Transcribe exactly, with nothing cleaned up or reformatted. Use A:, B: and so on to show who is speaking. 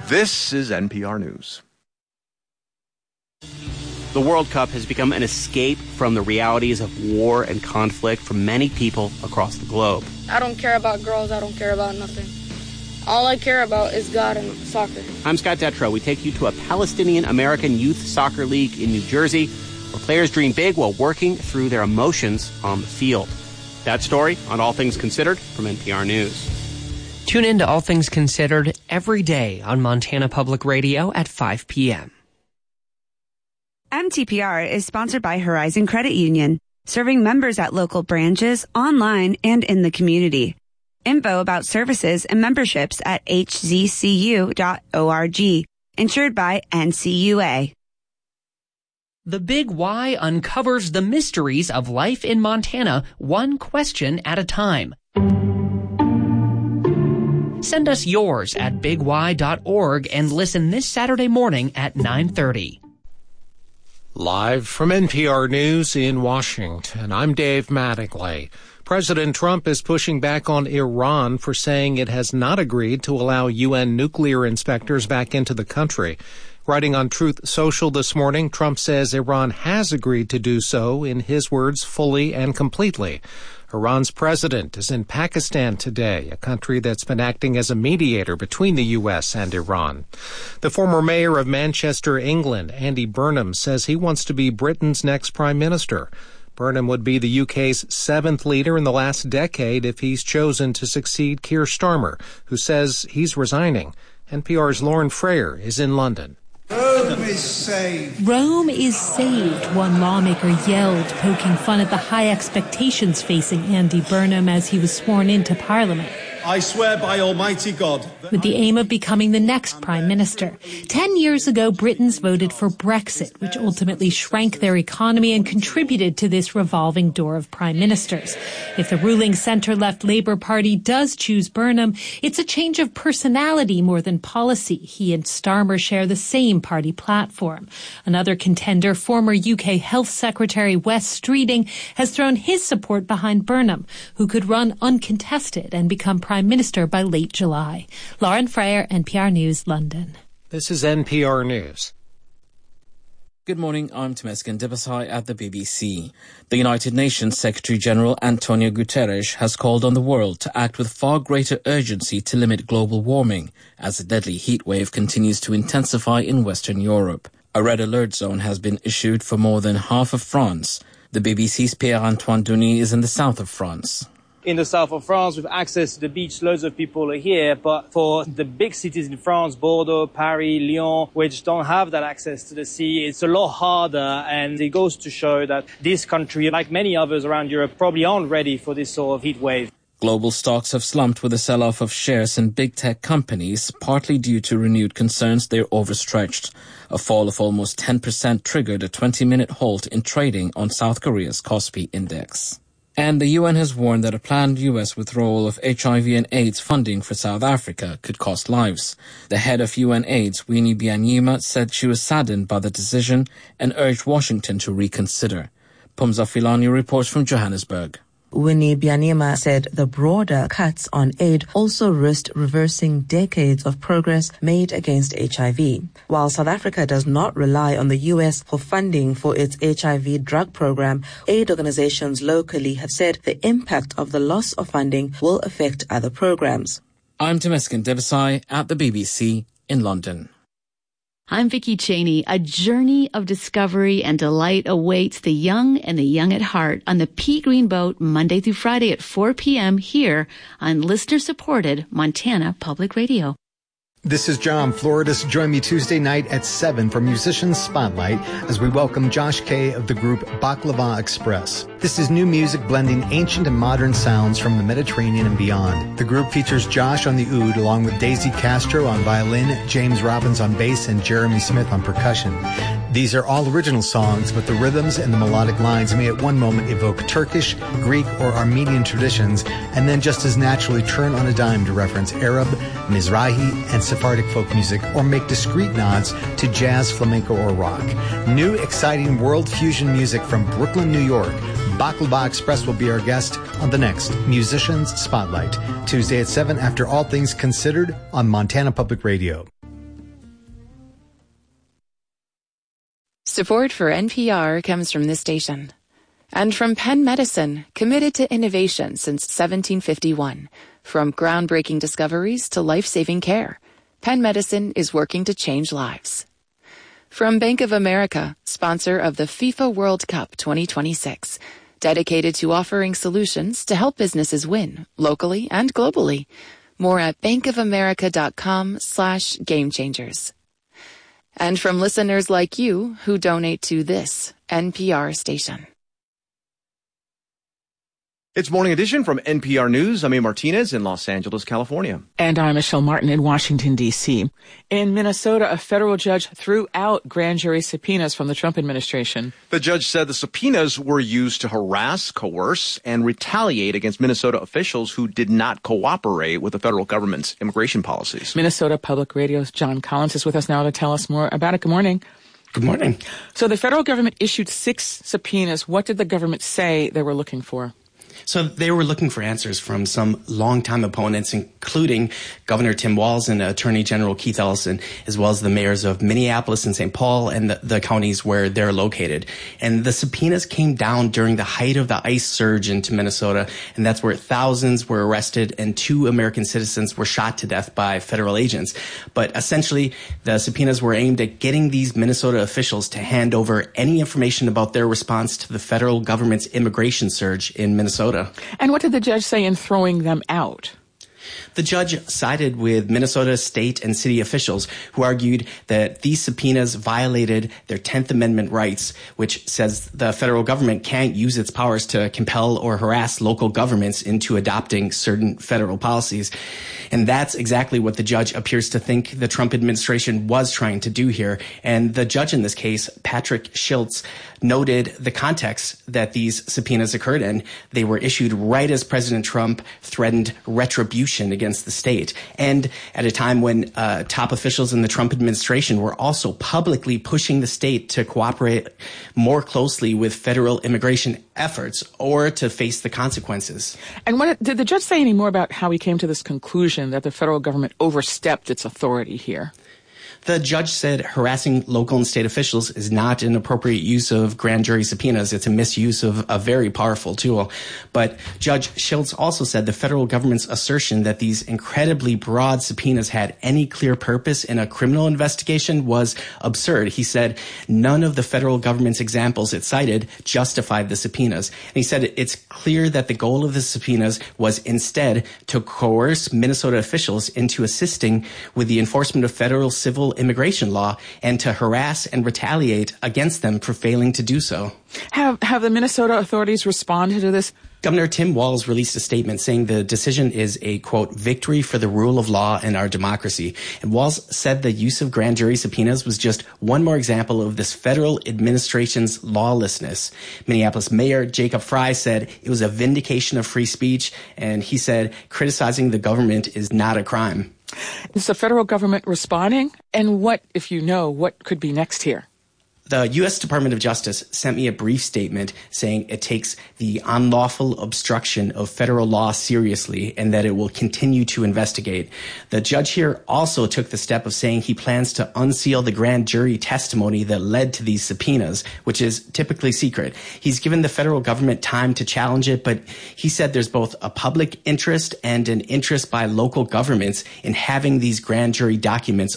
A: This is N P R News.
B: The World Cup has become an escape from the realities of war and conflict for many people across the globe.
C: I don't care about girls. I don't care about nothing. All I care about is God and soccer.
B: I'm Scott Detrow. We take you to a Palestinian-American youth soccer league in New Jersey where players dream big while working through their emotions on the field. That story on All Things Considered from N P R News.
D: Tune in to All Things Considered every day on Montana Public Radio at five p.m.
E: M T P R is sponsored by Horizon Credit Union, serving members at local branches, online, and in the community. Info about services and memberships at h z c u dot org. Insured by N C U A.
D: The Big Why uncovers the mysteries of life in Montana, one question at a time. Send us yours at big y dot org and listen this Saturday morning at nine thirty.
F: Live from N P R News in Washington, I'm Dave Mattingly. President Trump is pushing back on Iran for saying it has not agreed to allow U N nuclear inspectors back into the country. Writing on Truth Social this morning, Trump says Iran has agreed to do so, in his words, fully and completely. Iran's president is in Pakistan today, a country that's been acting as a mediator between the U S and Iran. The former mayor of Manchester, England, Andy Burnham, says he wants to be Britain's next prime minister. Burnham would be the U K's seventh leader in the last decade if he's chosen to succeed Keir Starmer, who says he's resigning. N P R's Lauren Freyer is in London.
G: Rome is saved.
H: Rome is saved, one lawmaker yelled, poking fun at the high expectations facing Andy Burnham as he was sworn into Parliament.
G: I swear by Almighty God.
H: With the aim of becoming the next Prime Minister. Ten years ago, Britons voted for Brexit, which ultimately shrank their economy and contributed to this revolving door of Prime Ministers. If the ruling centre-left Labour Party does choose Burnham, it's a change of personality more than policy. He and Starmer share the same party platform. Another contender, former U K Health Secretary Wes Streeting, has thrown his support behind Burnham, who could run uncontested and become Prime Minister by late July. Lauren Freyer, N P R News, London.
F: This is N P R News.
I: Good morning, I'm Temesgen Debasai at the B B C. The United Nations Secretary-General Antonio Guterres has called on the world to act with far greater urgency to limit global warming as a deadly heat wave continues to intensify in Western Europe. A red alert zone has been issued for more than half of France. The B B C's Pierre-Antoine Denis is in the south of France.
J: In the south of France, with access to the beach, loads of people are here. But for the big cities in France, Bordeaux, Paris, Lyon, which don't have that access to the sea, it's a lot harder. And it goes to show that this country, like many others around Europe, probably aren't ready for this sort of heat wave.
I: Global stocks have slumped with a sell-off of shares in big tech companies, partly due to renewed concerns they're overstretched. A fall of almost ten percent triggered a twenty-minute halt in trading on South Korea's Kospi index. And the U N has warned that a planned U S withdrawal of H I V and AIDS funding for South Africa could cost lives. The head of U N AIDS, Winnie Byanyima, said she was saddened by the decision and urged Washington to reconsider. Pumza Filani reports from Johannesburg.
K: Winnie Byanyima said the broader cuts on aid also risked reversing decades of progress made against H I V. While South Africa does not rely on the U S for funding for its H I V drug program, aid organizations locally have said the impact of the loss of funding will affect other programs.
I: I'm Temesgen Debasai at the B B C in London.
L: I'm Vicki Cheney. A journey of discovery and delight awaits the young and the young at heart on the Pea Green Boat Monday through Friday at four p.m. here on listener-supported Montana Public Radio.
M: This is John Floridis. Join me Tuesday night at seven for Musicians Spotlight as we welcome Josh Kay of the group Baklava Express. This is new music blending ancient and modern sounds from the Mediterranean and beyond. The group features Josh on the oud along with Daisy Castro on violin, James Robbins on bass, and Jeremy Smith on percussion. These are all original songs, but the rhythms and the melodic lines may at one moment evoke Turkish, Greek, or Armenian traditions, and then just as naturally turn on a dime to reference Arab, Mizrahi, and Sephardic folk music, or make discreet nods to jazz, flamenco, or rock. New, exciting world fusion music from Brooklyn, New York. Baklava Express will be our guest on the next Musicians Spotlight, Tuesday at seven after All Things Considered on Montana Public Radio.
N: Support for N P R comes from this station. And from Penn Medicine, committed to innovation since seventeen fifty-one. From groundbreaking discoveries to life-saving care, Penn Medicine is working to change lives. From Bank of America, sponsor of the FIFA World Cup twenty twenty-six, dedicated to offering solutions to help businesses win, locally and globally. More at bankofamerica.com slash game changers. And from listeners like you who donate to this N P R station.
A: It's Morning Edition from N P R News. I'm A. Martinez in Los Angeles, California.
O: And I'm Michelle Martin in Washington, D C. In Minnesota, a federal judge threw out grand jury subpoenas from the Trump administration.
A: The judge said the subpoenas were used to harass, coerce, and retaliate against Minnesota officials who did not cooperate with the federal government's immigration policies.
O: Minnesota Public Radio's John Collins is with us now to tell us more about it. Good morning.
P: Good morning.
O: So the federal government issued six subpoenas. What did the government say they were looking for?
P: So they were looking for answers from some longtime opponents, including Governor Tim Walz and Attorney General Keith Ellison, as well as the mayors of Minneapolis and Saint Paul and the, the counties where they're located. And the subpoenas came down during the height of the ICE surge into Minnesota, and that's where thousands were arrested and two American citizens were shot to death by federal agents. But essentially, the subpoenas were aimed at getting these Minnesota officials to hand over any information about their response to the federal government's immigration surge in Minnesota.
O: And what did the judge say in throwing them out?
P: The judge sided with Minnesota state and city officials who argued that these subpoenas violated their tenth Amendment rights, which says the federal government can't use its powers to compel or harass local governments into adopting certain federal policies. And that's exactly what the judge appears to think the Trump administration was trying to do here. And the judge in this case, Patrick Schiltz, noted the context that these subpoenas occurred in. They were issued right as President Trump threatened retribution against the state, and at a time when uh, top officials in the Trump administration were also publicly pushing the state to cooperate more closely with federal immigration efforts or to face the consequences.
O: And what, did the judge say any more about how he came to this conclusion that the federal government overstepped its authority here?
P: The judge said harassing local and state officials is not an appropriate use of grand jury subpoenas. It's a misuse of a very powerful tool. But Judge Schiltz also said the federal government's assertion that these incredibly broad subpoenas had any clear purpose in a criminal investigation was absurd. He said none of the federal government's examples it cited justified the subpoenas. And he said it's clear that the goal of the subpoenas was instead to coerce Minnesota officials into assisting with the enforcement of federal civil immigration law and to harass and retaliate against them for failing to do so.
O: Have have the Minnesota authorities responded to this?
P: Governor Tim Walz released a statement saying the decision is a, quote, victory for the rule of law and our democracy. And Walz said the use of grand jury subpoenas was just one more example of this federal administration's lawlessness. Minneapolis Mayor Jacob Frey said it was a vindication of free speech, and he said criticizing the government is not a crime.
O: Is the federal government responding? And what, if you know, what could be next here?
P: The U S Department of Justice sent me a brief statement saying it takes the unlawful obstruction of federal law seriously and that it will continue to investigate. The judge here also took the step of saying he plans to unseal the grand jury testimony that led to these subpoenas, which is typically secret. He's given the federal government time to challenge it, but he said there's both a public interest and an interest by local governments in having these grand jury documents